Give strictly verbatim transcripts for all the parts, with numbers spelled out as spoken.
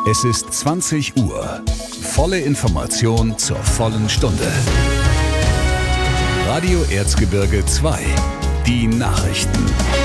Es ist zwanzig Uhr. Volle Information zur vollen Stunde. Radio Erzgebirge zwei. Die Nachrichten.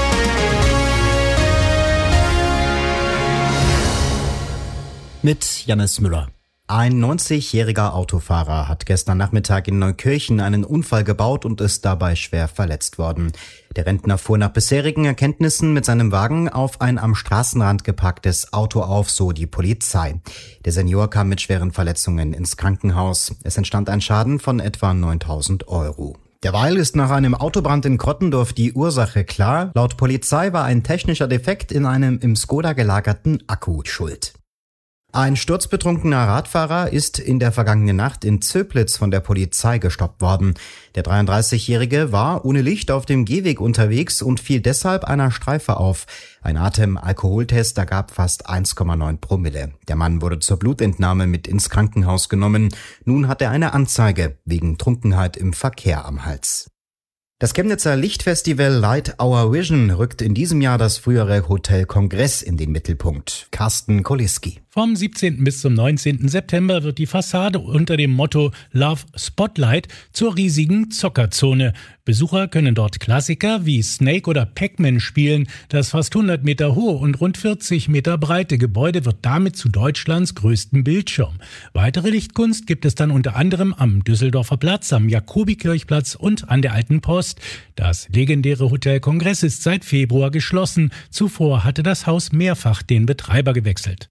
Mit Jannis Müller. Ein neunzigjähriger Autofahrer hat gestern Nachmittag in Neukirchen einen Unfall gebaut und ist dabei schwer verletzt worden. Der Rentner fuhr nach bisherigen Erkenntnissen mit seinem Wagen auf ein am Straßenrand geparktes Auto auf, so die Polizei. Der Senior kam mit schweren Verletzungen ins Krankenhaus. Es entstand ein Schaden von etwa neuntausend Euro. Derweil ist nach einem Autobrand in Krottendorf die Ursache klar. Laut Polizei war ein technischer Defekt in einem im Skoda gelagerten Akku schuld. Ein sturzbetrunkener Radfahrer ist in der vergangenen Nacht in Zöblitz von der Polizei gestoppt worden. Der dreiunddreißigjährige war ohne Licht auf dem Gehweg unterwegs und fiel deshalb einer Streife auf. Ein Atem-Alkoholtest ergab fast eins Komma neun Promille. Der Mann wurde zur Blutentnahme mit ins Krankenhaus genommen. Nun hat er eine Anzeige wegen Trunkenheit im Verkehr am Hals. Das Chemnitzer Lichtfestival Light Our Vision rückt in diesem Jahr das frühere Hotel Kongress in den Mittelpunkt. Carsten Koliski. Vom siebzehnten bis zum neunzehnten September wird die Fassade unter dem Motto Love Spotlight zur riesigen Zockerzone. Besucher können dort Klassiker wie Snake oder Pac-Man spielen. Das fast hundert Meter hohe und rund vierzig Meter breite Gebäude wird damit zu Deutschlands größtem Bildschirm. Weitere Lichtkunst gibt es dann unter anderem am Düsseldorfer Platz, am Jakobikirchplatz und an der Alten Post. Das legendäre Hotel Kongress ist seit Februar geschlossen. Zuvor hatte das Haus mehrfach den Betreiber gewechselt.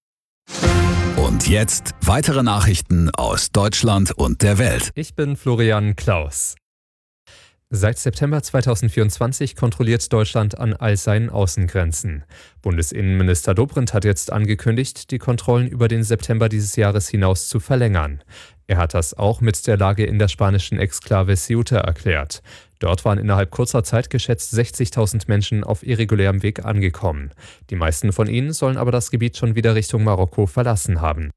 Und jetzt weitere Nachrichten aus Deutschland und der Welt. Ich bin Florian Klaus. Seit September zweitausendvierundzwanzig kontrolliert Deutschland an all seinen Außengrenzen. Bundesinnenminister Dobrindt hat jetzt angekündigt, die Kontrollen über den September dieses Jahres hinaus zu verlängern. Er hat das auch mit der Lage in der spanischen Exklave Ceuta erklärt. Dort waren innerhalb kurzer Zeit geschätzt sechzigtausend Menschen auf irregulärem Weg angekommen. Die meisten von ihnen sollen aber das Gebiet schon wieder Richtung Marokko verlassen haben.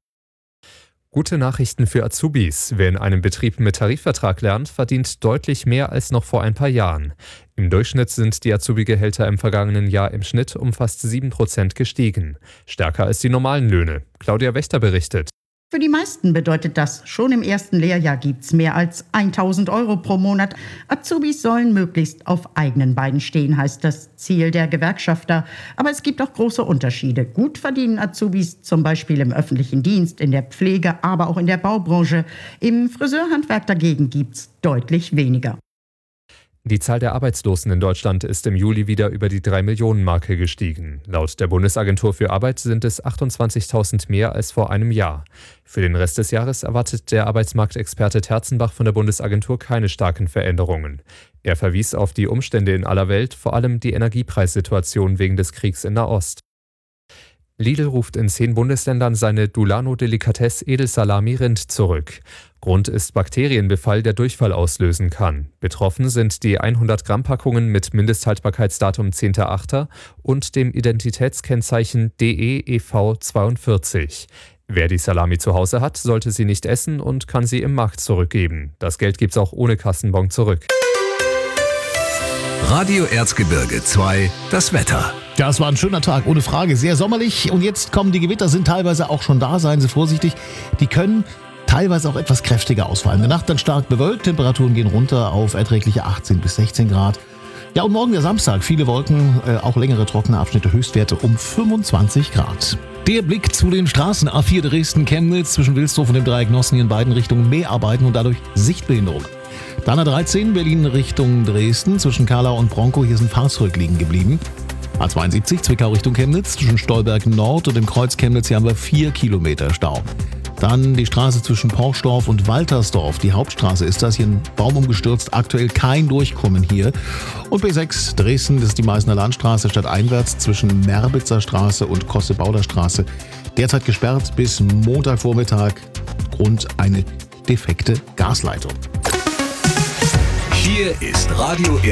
Gute Nachrichten für Azubis. Wer in einem Betrieb mit Tarifvertrag lernt, verdient deutlich mehr als noch vor ein paar Jahren. Im Durchschnitt sind die Azubi-Gehälter im vergangenen Jahr im Schnitt um fast sieben Prozent gestiegen. Stärker als die normalen Löhne. Claudia Wächter berichtet. Für die meisten bedeutet das, schon im ersten Lehrjahr gibt's mehr als tausend Euro pro Monat. Azubis sollen möglichst auf eigenen Beinen stehen, heißt das Ziel der Gewerkschafter. Aber es gibt auch große Unterschiede. Gut verdienen Azubis zum Beispiel im öffentlichen Dienst, in der Pflege, aber auch in der Baubranche. Im Friseurhandwerk dagegen gibt's deutlich weniger. Die Zahl der Arbeitslosen in Deutschland ist im Juli wieder über die drei Millionen Marke gestiegen. Laut der Bundesagentur für Arbeit sind es achtundzwanzigtausend mehr als vor einem Jahr. Für den Rest des Jahres erwartet der Arbeitsmarktexperte Terzenbach von der Bundesagentur keine starken Veränderungen. Er verwies auf die Umstände in aller Welt, vor allem die Energiepreissituation wegen des Kriegs in Nahost. Lidl ruft in zehn Bundesländern seine Dulano-Delikatesse Edelsalami Rind zurück. Grund ist Bakterienbefall, der Durchfall auslösen kann. Betroffen sind die hundert Gramm Packungen mit Mindesthaltbarkeitsdatum zehnter achter und dem Identitätskennzeichen D E E V zweiundvierzig. Wer die Salami zu Hause hat, sollte sie nicht essen und kann sie im Markt zurückgeben. Das Geld gibt's auch ohne Kassenbon zurück. Radio Erzgebirge zwei, das Wetter. Ja, es war ein schöner Tag, ohne Frage, sehr sommerlich. Und jetzt kommen die Gewitter, sind teilweise auch schon da, seien Sie vorsichtig. Die können teilweise auch etwas kräftiger ausfallen. In der Nacht dann stark bewölkt, Temperaturen gehen runter auf erträgliche achtzehn bis sechzehn Grad. Ja, und morgen der Samstag, viele Wolken, äh, auch längere trockene Abschnitte, Höchstwerte um fünfundzwanzig Grad. Der Blick zu den Straßen. A vier Dresden-Chemnitz zwischen Wilsdorf und dem Dreieck Nossen in beiden Richtungen Mehrarbeiten und dadurch Sichtbehinderung. Dann A dreizehn Berlin Richtung Dresden zwischen Karlau und Bronkow, hier sind Fahrzeuge liegen geblieben. A zweiundsiebzig Zwickau Richtung Chemnitz zwischen Stolberg Nord und dem Kreuz Chemnitz, hier haben wir vier Kilometer Stau. Dann die Straße zwischen Porchdorf und Waltersdorf, die Hauptstraße ist das, hier ein Baum umgestürzt, aktuell kein Durchkommen hier. Und B sechs Dresden, das ist die Meißner Landstraße stadteinwärts zwischen Merbitzer Straße und Kosse-Bauder Straße. Derzeit gesperrt bis Montagvormittag, Grund eine defekte Gasleitung. Hier ist Radio